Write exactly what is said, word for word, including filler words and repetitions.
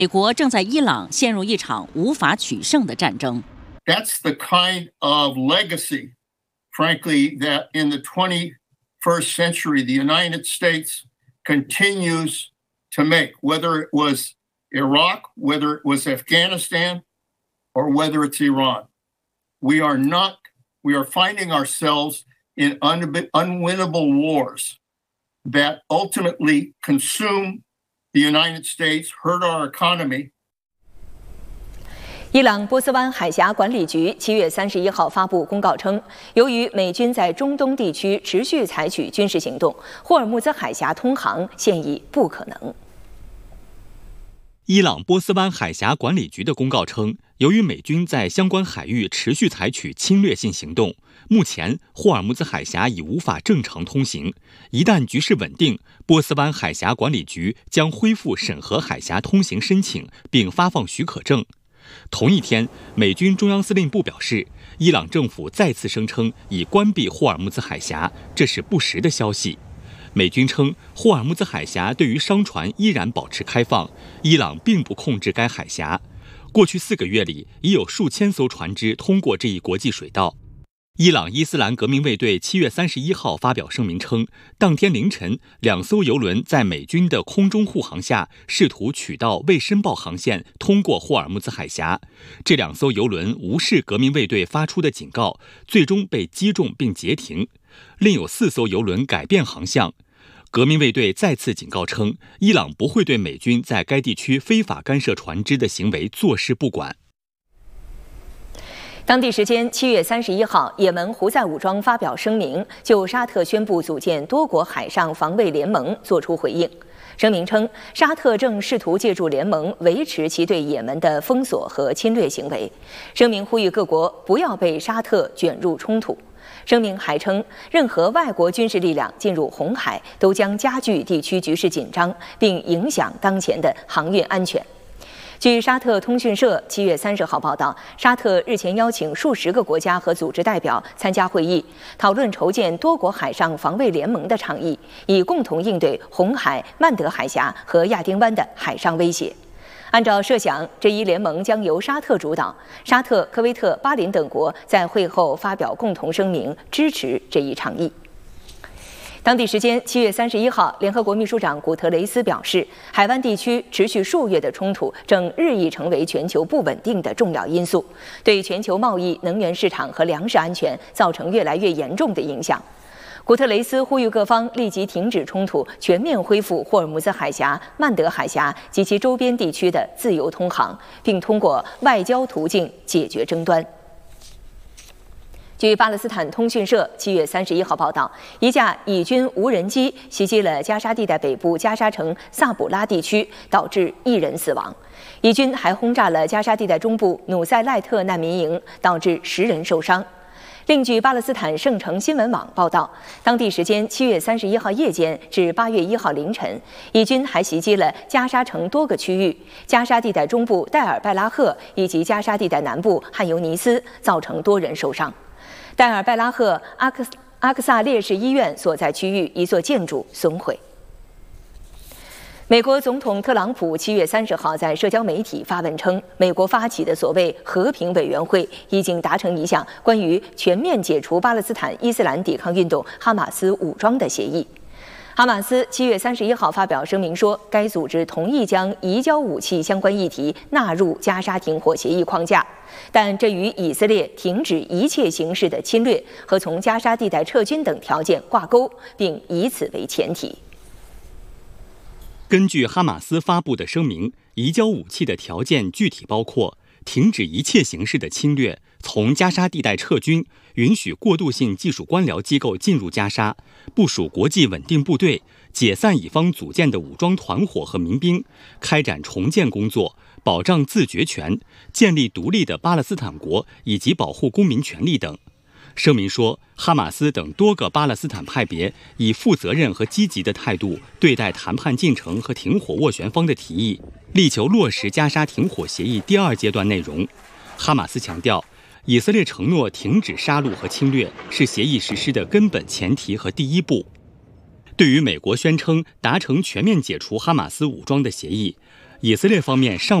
美国正在伊朗陷入一场无法取胜的战争。 That's the kind of legacy, frankly, that in the twenty-first century the United States continues to make, whether it was Iraq, whether it was Afghanistan, or whether it's Iran. We are not, we are finding ourselves in un- unwinnable wars that ultimately consume the United States, hurt our economy. 伊朗波斯湾海峡管理局七月三十一号发布公告称，由于美军在中东地区持续采取军事行动，霍尔木兹海峡通航现已不可能。 伊朗波斯湾海峡管理局的公告称，由于美军在相关海域持续采取侵略性行动，目前霍尔木兹海峡已无法正常通行。一旦局势稳定，波斯湾海峡管理局将恢复审核海峡通行申请，并发放许可证。同一天，美军中央司令部表示，伊朗政府再次声称已关闭霍尔木兹海峡，这是不实的消息。美军称，霍尔木兹海峡对于商船依然保持开放，伊朗并不控制该海峡。过去四个月里，已有数千艘船只通过这一国际水道。伊朗伊斯兰革命卫队七月三十一号发表声明称，当天凌晨，两艘油轮在美军的空中护航下，试图取道未申报航线通过霍尔木兹海峡。这两艘油轮无视革命卫队发出的警告，最终被击中并截停。另有四艘油轮改变航向。革命卫队再次警告称，伊朗不会对美军在该地区非法干涉船只的行为坐视不管。 当地时间七月三十一号，也门胡塞武装发表声明，就沙特宣布组建多国海上防卫联盟作出回应。声明称，沙特正试图借助联盟维持其对也门的封锁和侵略行为。声明呼吁各国不要被沙特卷入冲突。声明还称，任何外国军事力量进入红海都将加剧地区局势紧张，并影响当前的航运安全。据沙特通讯社七月三十号报道，沙特日前邀请数十个国家和组织代表参加会议，讨论筹建多国海上防卫联盟的倡议，以共同应对红海、曼德海峡和亚丁湾的海上威胁。按照设想，这一联盟将由沙特主导，沙特、科威特、巴林等国在会后发表共同声明，支持这一倡议。当地时间七月三十一号，联合国秘书长古特雷斯表示，海湾地区持续数月的冲突正日益成为全球不稳定的重要因素，对全球贸易、能源市场和粮食安全造成越来越严重的影响。古特雷斯呼吁各方立即停止冲突，全面恢复霍尔木兹海峡、曼德海峡及其周边地区的自由通航，并通过外交途径解决争端。据巴勒斯坦通讯社七月三十一号报道，一架以军无人机袭击了加沙地带北部加沙城萨卜拉地区，导致一人死亡。以军还轰炸了加沙地带中部努塞赖特难民营，导致十人受伤。另据巴勒斯坦圣城新闻网报道，当地时间七月三十一号夜间至八月一号凌晨，以军还袭击了加沙城多个区域，加沙地带中部戴尔拜拉赫以及加沙地带南部汉尤尼斯，造成多人受伤。戴尔拜拉赫阿克阿克萨烈士医院所在区域一座建筑损毁。美国总统特朗普七月三十号在社交媒体发文称，美国发起的所谓和平委员会已经达成一项关于全面解除巴勒斯坦伊斯兰抵抗运动哈马斯武装的协议。哈马斯七月三十一号发表声明说，该组织同意将移交武器相关议题纳入加沙停火协议框架，但这与以色列停止一切形式的侵略和从加沙地带撤军等条件挂钩，并以此为前提。 根据哈马斯发布的声明，移交武器的条件具体包括停止一切形式的侵略，从加沙地带撤军，允许过渡性技术官僚机构进入加沙，部署国际稳定部队，解散以方组建的武装团伙和民兵，开展重建工作，保障自决权，建立独立的巴勒斯坦国，以及保护公民权利等。声明说，哈马斯等多个巴勒斯坦派别以负责任和积极的态度对待谈判进程和停火斡旋方的提议，力求落实加沙停火协议第二阶段内容。哈马斯强调，以色列承诺停止杀戮和侵略是协议实施的根本前提和第一步。对于美国宣称达成全面解除哈马斯武装的协议， 以色列方面尚